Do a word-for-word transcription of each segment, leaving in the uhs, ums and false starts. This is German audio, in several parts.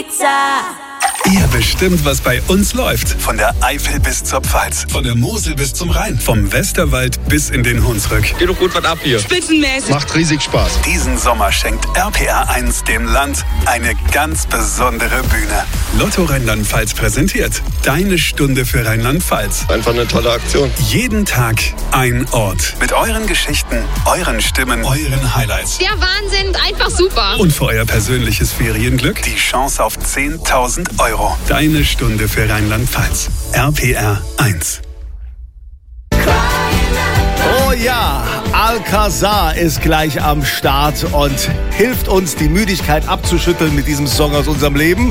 Pizza. Ihr bestimmt, was bei uns läuft. Von der Eifel bis zur Pfalz. Von der Mosel bis zum Rhein. Vom Westerwald bis in den Hunsrück. Geht doch gut was ab hier. Spitzenmäßig. Macht riesig Spaß. Diesen Sommer schenkt R P R eins dem Land eine ganz besondere Bühne. Lotto Rheinland-Pfalz präsentiert Deine Stunde für Rheinland-Pfalz. Einfach eine tolle Aktion. Jeden Tag ein Ort. Mit euren Geschichten, euren Stimmen, euren Highlights. Der Wahnsinn, einfach super. Und für euer persönliches Ferienglück die Chance auf zehntausend Euro. Deine Stunde für Rheinland-Pfalz. R P R eins. Oh ja, Alcazar ist gleich am Start und hilft uns, die Müdigkeit abzuschütteln mit diesem Song aus unserem Leben.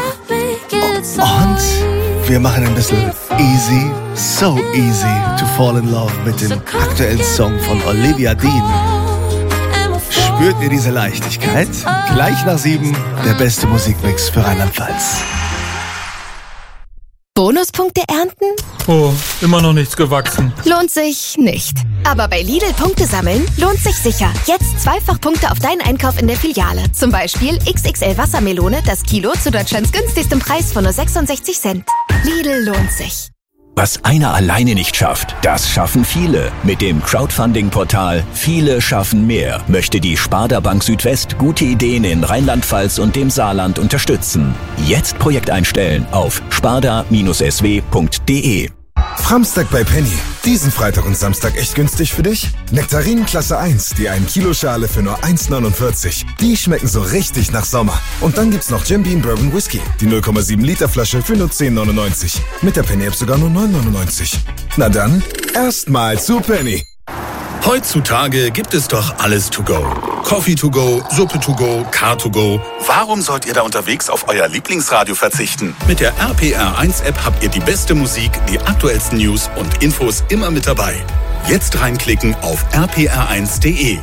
Und wir machen ein bisschen easy, so easy to fall in love mit dem aktuellen Song von Olivia Dean. Spürt ihr diese Leichtigkeit? Gleich nach sieben, der beste Musikmix für Rheinland-Pfalz. Bonuspunkte ernten? Oh, immer noch nichts gewachsen. Lohnt sich nicht. Aber bei Lidl Punkte sammeln lohnt sich sicher. Jetzt zweifach Punkte auf deinen Einkauf in der Filiale. Zum Beispiel X X L Wassermelone, das Kilo zu Deutschlands günstigstem Preis von nur sechsundsechzig Cent. Lidl lohnt sich. Was einer alleine nicht schafft, das schaffen viele. Mit dem Crowdfunding-Portal Viele schaffen mehr möchte die Sparda Bank Südwest gute Ideen in Rheinland-Pfalz und dem Saarland unterstützen. Jetzt Projekt einstellen auf sparda S W punkt de. Framstag bei Penny. Diesen Freitag und Samstag echt günstig für dich? Nektarinen Klasse eins, die ein Kilo Schale für nur eins neunundvierzig. Die schmecken so richtig nach Sommer. Und dann gibt's noch Jim Beam Bourbon Whisky, die null Komma sieben Liter Flasche für nur zehn neunundneunzig. Mit der Penny App sogar nur neun neunundneunzig. Na dann, erstmal zu Penny. Heutzutage gibt es doch alles to go. Coffee to go, Suppe to go, Car to go. Warum sollt ihr da unterwegs auf euer Lieblingsradio verzichten? Mit der R P R eins App habt ihr die beste Musik, die aktuellsten News und Infos immer mit dabei. Jetzt reinklicken auf r p r eins punkt de.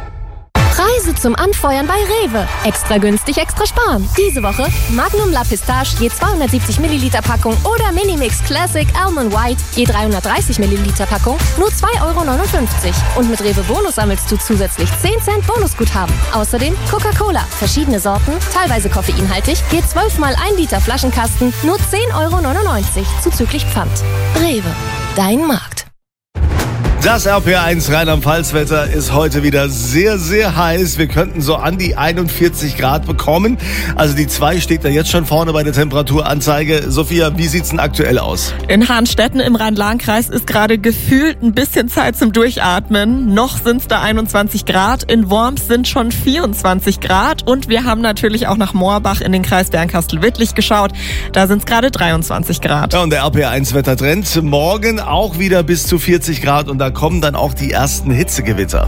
Preise zum Anfeuern bei Rewe. Extra günstig, extra sparen. Diese Woche Magnum La Pistache je zweihundertsiebzig Milliliter Packung oder Minimix Classic Almond White je dreihundertdreißig Milliliter Packung nur zwei Euro neunundfünfzig. Und mit Rewe Bonus sammelst du zusätzlich zehn Cent Bonusguthaben. Außerdem Coca-Cola, verschiedene Sorten, teilweise koffeinhaltig, je zwölf mal ein Liter Flaschenkasten, nur zehn Euro neunundneunzig, zuzüglich Pfand. Rewe, dein Markt. Das R P R eins Rheinland-Pfalz-Wetter ist heute wieder sehr, sehr heiß. Wir könnten so an die einundvierzig Grad bekommen. Also die zwei steht da jetzt schon vorne bei der Temperaturanzeige. Sophia, wie sieht's denn aktuell aus? In Hahnstetten im Rhein-Lahn-Kreis ist gerade gefühlt ein bisschen Zeit zum Durchatmen. Noch sind's da einundzwanzig Grad. In Worms sind schon vierundzwanzig Grad. Und wir haben natürlich auch nach Moorbach in den Kreis Bernkastel-Wittlich geschaut. Da sind's gerade dreiundzwanzig Grad. Ja, und der R P R eins Wettertrend. Morgen auch wieder bis zu vierzig Grad und da kommen dann auch die ersten Hitzegewitter.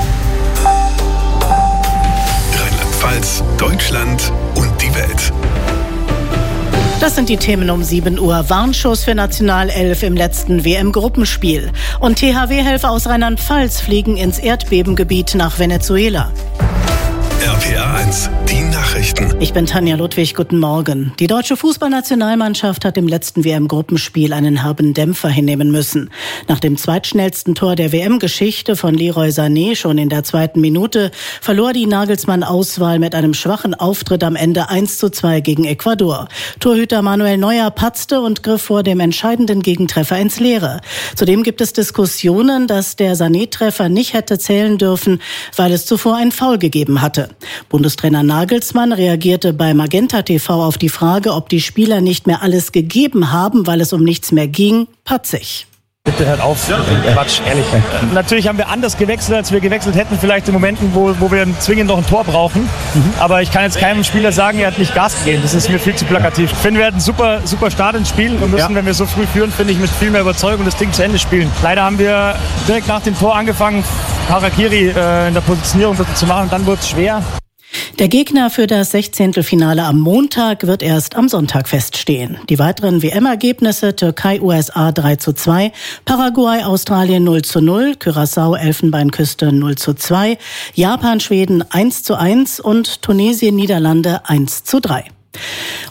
Rheinland-Pfalz, Deutschland und die Welt. Das sind die Themen um sieben Uhr. Warnschuss für Nationalelf im letzten W M-Gruppenspiel. Und T H W-Helfer aus Rheinland-Pfalz fliegen ins Erdbebengebiet nach Venezuela. R P R eins, die Nachrichten. Ich bin Tanja Ludwig, guten Morgen. Die deutsche Fußballnationalmannschaft hat im letzten W M-Gruppenspiel einen herben Dämpfer hinnehmen müssen. Nach dem zweitschnellsten Tor der W M-Geschichte von Leroy Sané schon in der zweiten Minute verlor die Nagelsmann-Auswahl mit einem schwachen Auftritt am Ende eins zu zwei gegen Ecuador. Torhüter Manuel Neuer patzte und griff vor dem entscheidenden Gegentreffer ins Leere. Zudem gibt es Diskussionen, dass der Sané-Treffer nicht hätte zählen dürfen, weil es zuvor ein Foul gegeben hatte. Bundestrainer Nagelsmann reagierte bei Magenta T V auf die Frage, ob die Spieler nicht mehr alles gegeben haben, weil es um nichts mehr ging, patzig. Bitte hört auf, Quatsch, ehrlich. Natürlich haben wir anders gewechselt, als wir gewechselt hätten, vielleicht in Momenten, wo, wo wir zwingend noch ein Tor brauchen. Mhm. Aber ich kann jetzt keinem Spieler sagen, er hat nicht Gas gegeben. Das ist mir viel zu plakativ. Ich finde, wir hatten einen super, super Start ins Spiel und müssen, ja. wenn wir so früh führen, finde ich, mit viel mehr Überzeugung das Ding zu Ende spielen. Leider haben wir direkt nach dem Tor angefangen, Harakiri äh, in der Positionierung zu machen, dann wurde es schwer. Der Gegner für das Sechzehntelfinale am Montag wird erst am Sonntag feststehen. Die weiteren W M-Ergebnisse: Türkei U S A drei zu zwei, Paraguay Australien null zu null, Curaçao Elfenbeinküste null zu zwei, Japan Schweden eins zu eins und Tunesien Niederlande eins zu drei.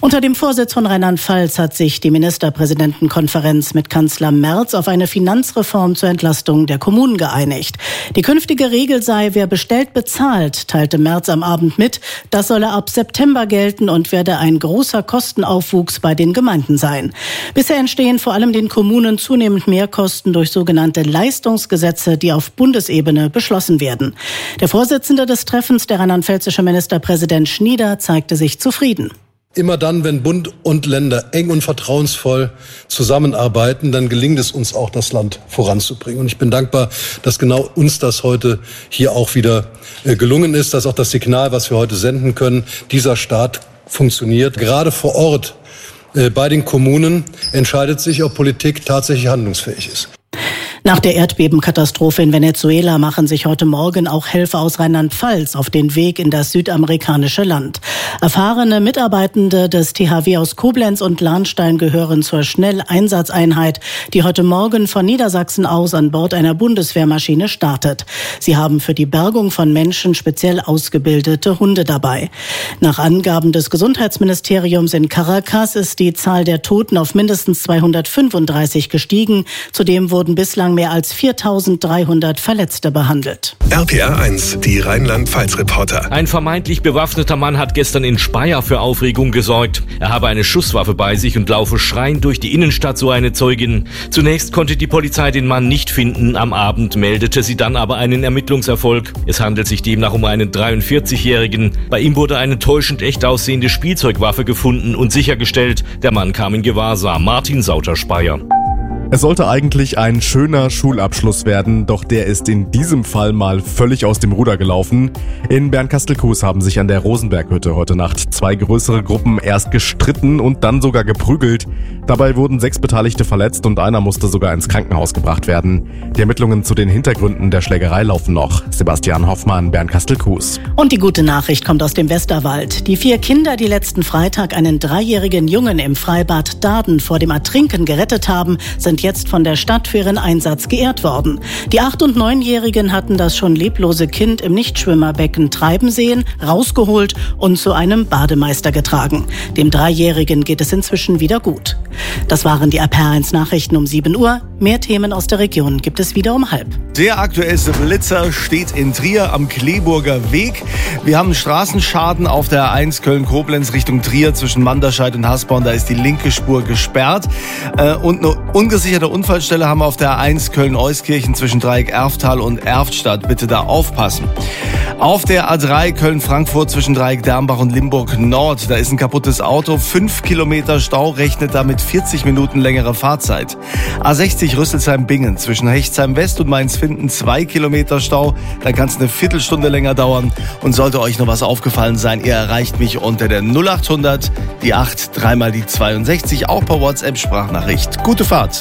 Unter dem Vorsitz von Rheinland-Pfalz hat sich die Ministerpräsidentenkonferenz mit Kanzler Merz auf eine Finanzreform zur Entlastung der Kommunen geeinigt. Die künftige Regel sei, wer bestellt, bezahlt, teilte Merz am Abend mit. Das solle ab September gelten und werde ein großer Kostenaufwuchs bei den Gemeinden sein. Bisher entstehen vor allem den Kommunen zunehmend Mehrkosten durch sogenannte Leistungsgesetze, die auf Bundesebene beschlossen werden. Der Vorsitzende des Treffens, der rheinland-pfälzische Ministerpräsident Schnieder, zeigte sich zufrieden. Immer dann, wenn Bund und Länder eng und vertrauensvoll zusammenarbeiten, dann gelingt es uns auch, das Land voranzubringen. Und ich bin dankbar, dass genau uns das heute hier auch wieder gelungen ist, dass auch das Signal, was wir heute senden können, dieser Staat funktioniert. Gerade vor Ort bei den Kommunen entscheidet sich, ob Politik tatsächlich handlungsfähig ist. Nach der Erdbebenkatastrophe in Venezuela machen sich heute Morgen auch Helfer aus Rheinland-Pfalz auf den Weg in das südamerikanische Land. Erfahrene Mitarbeitende des T H W aus Koblenz und Lahnstein gehören zur Schnelleinsatzeinheit, die heute Morgen von Niedersachsen aus an Bord einer Bundeswehrmaschine startet. Sie haben für die Bergung von Menschen speziell ausgebildete Hunde dabei. Nach Angaben des Gesundheitsministeriums in Caracas ist die Zahl der Toten auf mindestens zweihundertfünfunddreißig gestiegen. Zudem wurden bislang mehr als viertausenddreihundert Verletzte behandelt. R P R eins, die Rheinland-Pfalz-Reporter. Ein vermeintlich bewaffneter Mann hat gestern in Speyer für Aufregung gesorgt. Er habe eine Schusswaffe bei sich und laufe schreiend durch die Innenstadt, so eine Zeugin. Zunächst konnte die Polizei den Mann nicht finden. Am Abend meldete sie dann aber einen Ermittlungserfolg. Es handelt sich demnach um einen dreiundvierzigjährigen. Bei ihm wurde eine täuschend echt aussehende Spielzeugwaffe gefunden und sichergestellt. Der Mann kam in Gewahrsam. Martin Sauter, Speyer. Es sollte eigentlich ein schöner Schulabschluss werden, doch der ist in diesem Fall mal völlig aus dem Ruder gelaufen. In Bernkastel-Kues haben sich an der Rosenberghütte heute Nacht zwei größere Gruppen erst gestritten und dann sogar geprügelt. Dabei wurden sechs Beteiligte verletzt und einer musste sogar ins Krankenhaus gebracht werden. Die Ermittlungen zu den Hintergründen der Schlägerei laufen noch. Sebastian Hoffmann, Bernkastel-Kues. Und die gute Nachricht kommt aus dem Westerwald. Die vier Kinder, die letzten Freitag einen dreijährigen Jungen im Freibad Daden vor dem Ertrinken gerettet haben, sind jetzt von der Stadt für ihren Einsatz geehrt worden. Die acht- und neunjährigen hatten das schon leblose Kind im Nichtschwimmerbecken treiben sehen, rausgeholt und zu einem Bademeister getragen. Dem Dreijährigen geht es inzwischen wieder gut. Das waren die R P R eins Nachrichten um sieben Uhr. Mehr Themen aus der Region gibt es wieder um halb. Der aktuellste Blitzer steht in Trier am Kleeburger Weg. Wir haben Straßenschaden auf der A eins Köln-Koblenz Richtung Trier zwischen Manderscheid und Hasborn. Da ist die linke Spur gesperrt. Und eine ungesicherte Unfallstelle haben wir auf der A eins Köln-Euskirchen zwischen Dreieck Erftal und Erftstadt. Bitte da aufpassen. Auf der A drei Köln-Frankfurt zwischen Dreieck Dernbach und Limburg Nord. Da ist ein kaputtes Auto. Fünf Kilometer Stau, rechnet damit vierzig Minuten längere Fahrzeit. A sechzig Rüsselsheim-Bingen zwischen Hechtsheim West und Mainz-Finden zwei Kilometer Stau. Da kann es eine Viertelstunde länger dauern. Und sollte euch noch was aufgefallen sein, ihr erreicht mich unter der null acht hundert, die acht, dreimal die zweiundsechzig, auch per WhatsApp-Sprachnachricht. Gute Fahrt.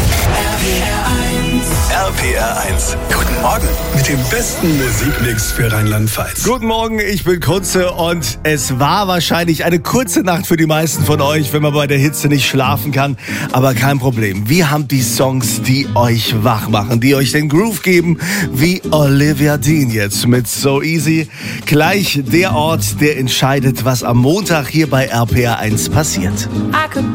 R P R eins. Guten Morgen mit dem besten Musikmix für Rheinland-Pfalz. Guten Morgen, ich bin Kunze und es war wahrscheinlich eine kurze Nacht für die meisten von euch, wenn man bei der Hitze nicht schlafen kann. Aber kein Problem. Wir haben die Songs, die euch wach machen, die euch den Groove geben, wie Olivia Dean jetzt mit So Easy. Gleich der Ort, der entscheidet, was am Montag hier bei R P R eins passiert. I could